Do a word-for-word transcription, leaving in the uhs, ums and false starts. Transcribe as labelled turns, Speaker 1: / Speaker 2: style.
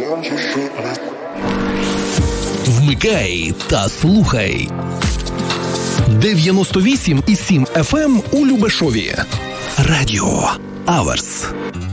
Speaker 1: Вмикай та слухай. дев'яносто вісім і сім еф ем у Любешові. Радіо Аверс.